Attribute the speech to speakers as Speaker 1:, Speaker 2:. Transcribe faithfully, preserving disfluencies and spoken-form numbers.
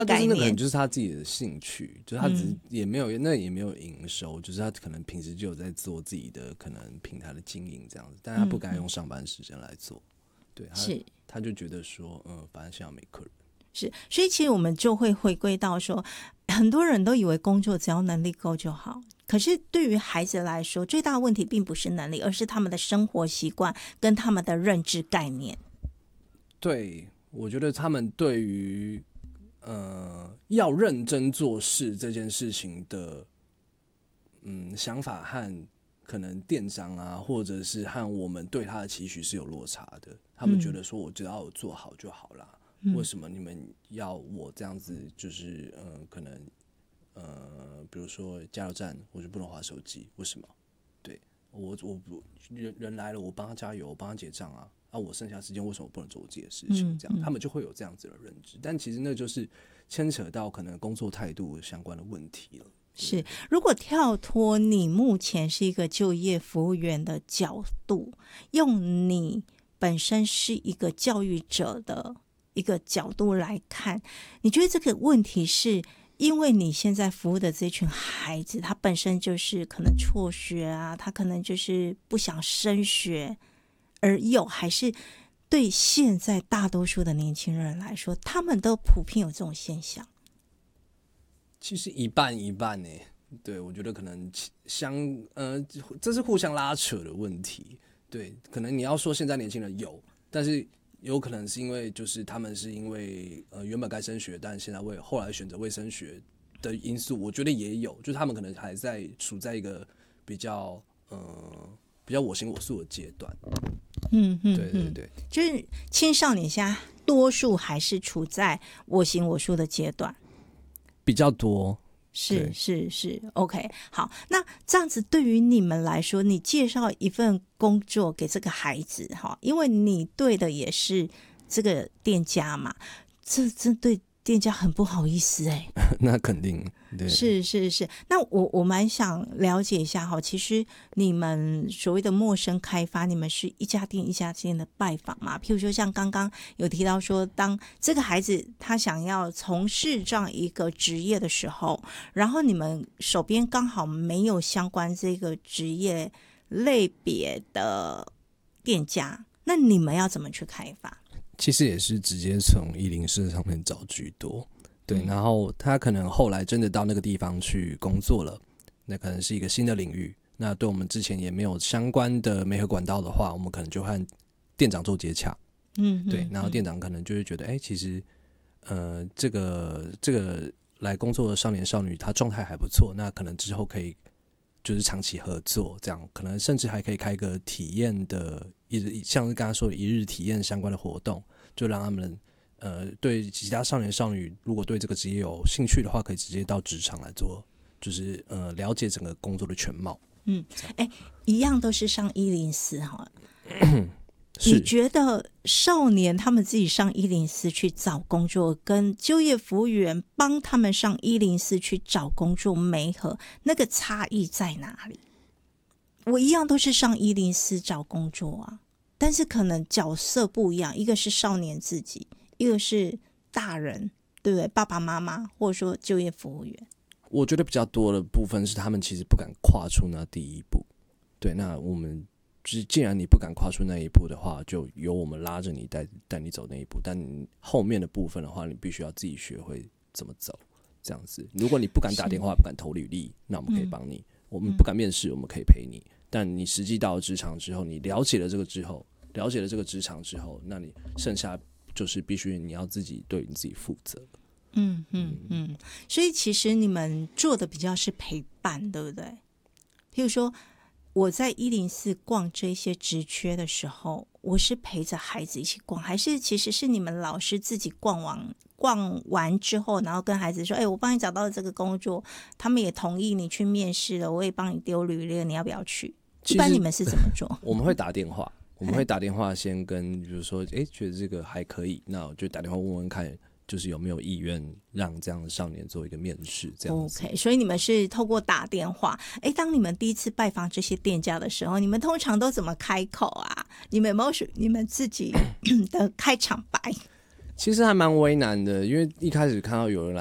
Speaker 1: 概念。
Speaker 2: 就是那可能就是他自己的兴趣，就是他只是也没有、嗯、那也没有营收，就是他可能平时就有在做自己的可能平台的经营这样子，但他不该用上班时间来做。嗯对，他是他就觉得说，嗯，反正现在没客人。
Speaker 1: 是，所以其实我们就会回归到说，很多人都以为工作只要能力够就好，可是对于孩子来说，最大的问题并不是能力，而是他们的生活习惯跟他们的认知概念。
Speaker 2: 对，我觉得他们对于呃要认真做事这件事情的嗯想法和可能店长啊，或者是和我们对他的期许是有落差的。他们觉得说，我只要我做好就好啦。嗯、为什么你们要我这样子？就是呃，可能呃，比如说加油站，我就不能滑手机，为什么？对我我人人来了，我帮他加油，我帮他结账啊。啊，我剩下时间为什么不能做我自己的事情？这样、嗯嗯、他们就会有这样子的认知，但其实那就是牵扯到可能工作态度相关的问题了。
Speaker 1: 是，如果跳脱你目前是一个就业服务员的角度，用你本身是一个教育者的一个角度来看，你觉得这个问题是因为你现在服务的这群孩子，他本身就是可能辍学啊，他可能就是不想升学而有，还是对现在大多数的年轻人来说，他们都普遍有这种现象？
Speaker 2: 其实一半一半呢，对，我觉得可能相呃，这是互相拉扯的问题。对，可能你要说现在年轻人有，但是有可能是因为就是他们是因为呃原本该升学，但现在为后来选择未升学的因素，我觉得也有，就是他们可能还在处在一个比较呃比较我行我素的阶段。
Speaker 1: 嗯嗯，
Speaker 2: 对对对，
Speaker 1: 就是青少年现在多数还是处在我行我素的阶段。
Speaker 2: 比较多，
Speaker 1: 是是是 OK。 好，那这样子对于你们来说，你介绍一份工作给这个孩子，因为你对的也是这个店家嘛，这这对店家很不好意思哎、欸。
Speaker 2: 那肯定，对，
Speaker 1: 是是是。那我我蛮想了解一下哈，其实你们所谓的陌生开发，你们是一家店一家店的拜访嘛？譬如说像刚刚有提到说，当这个孩子他想要从事这样一个职业的时候，然后你们手边刚好没有相关这个职业类别的店家，那你们要怎么去开发？
Speaker 2: 其实也是直接从一零四上面找居多，对，然后他可能后来真的到那个地方去工作了，那可能是一个新的领域，那对我们之前也没有相关的媒合管道的话，我们可能就和店长做接洽，嗯，对，然后店长可能就会觉得，哎，其实呃，这个这个来工作的少年少女，他状态还不错，那可能之后可以就是长期合作，这样可能甚至还可以开个体验的一日，像是刚刚说的一日体验相关的活动，就让他们呃对其他少年少女如果对这个职业有兴趣的话，可以直接到职场来做，就是呃了解整个工作的全貌。
Speaker 1: 嗯，哎，一样都是上一零四哈。你觉得少年他们自己上一零四去找工作，跟就业服务员帮他们上一零四去找工作媒合，那个差异在哪里？我一样都是上一零四找工作啊，但是可能角色不一样，一个是少年自己，一个是大人，对不对？爸爸妈妈或者说就业服务员。
Speaker 2: 我觉得比较多的部分是他们其实不敢跨出那第一步。对，那我们既然你不敢跨出那一步的话，就由我们拉着你带带你走那一步，但后面的部分的话，你必须要自己学会怎么走，这样子。如果你不敢打电话，不敢投履历，那我们可以帮你；嗯、我们不敢面试，我们可以陪你。但你实际到了职场之后，你了解了这个之后，了解了这个职场之后，那你剩下就是必须你要自己对你自己负责。
Speaker 1: 嗯嗯嗯，所以其实你们做的比较是陪伴，对不对？譬如说我在一零四逛这些职缺的时候，我是陪着孩子一起逛，还是其实是你们老师自己逛完逛完之后，然后跟孩子说，哎，我帮你找到了这个工作，他们也同意你去面试了，我也帮你丢履历，你要不要去？一般你们是怎么做？
Speaker 2: 我们会打电话，我们会打电话先跟，就是说，哎，觉得这个还可以，那我就打电话问问看，就是有没有意愿让这样的少年做一个面试，这样子。
Speaker 1: OK， 所以你们是透过打电话。哎，当你们第一次拜访这些店家的时候，你们通常都怎么开口啊？你们有没有你们自己的开场白？
Speaker 2: 其实还蛮为难的，因为一开始看到有人来